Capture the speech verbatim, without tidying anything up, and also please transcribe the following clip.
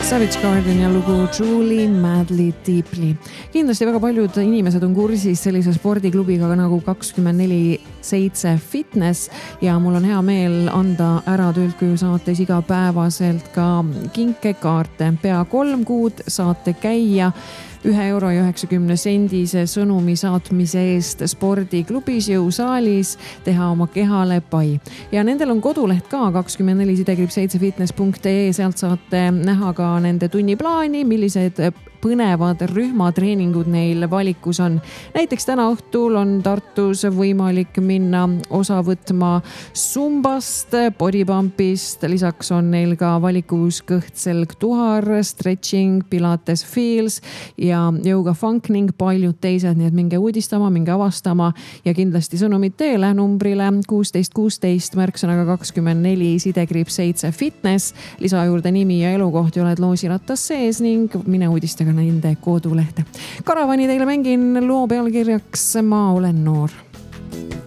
Savage Garden ja lugu Truly Madly Deeply. Kindlasti väga paljud inimesed on kursis sellise spordiklubiga nagu kakskümmend neli seitse Fitness ja mul on hea meel anda ära Töölt-Koju saates igapäevaselt ka kinkekaarte. Pea kolm kuud saate käia ühe euro ja üheksakümne sendise sõnumi saatmise eest spordiklubis jõusaalis, teha oma kehale pai. Ja nendel on koduleht ka kakskümmend neli seitse fitness punkt ee, sealt saate näha ka nende tunniplaani, millised põnevad rühmatreeningud neil valikus on. Näiteks täna õhtul on Tartus võimalik minna osa võtma sumbast, bodypumpist, lisaks on neil ka valikus kõht, selg, tuhar, stretching, pilates feels ja yoga funk ning paljud teised, nii et minge uudistama, minge avastama ja kindlasti sõnumid teele numbrile kuusteist kuusteist märksõnaga kakskümmend neli sidekriips seitse fitness, lisa juurde nimi ja elukoht ja oled loosirattas sees ning mine uudistega nende kodulehte. Karavani teile mängin loo pealkirjaks Ma olen noor.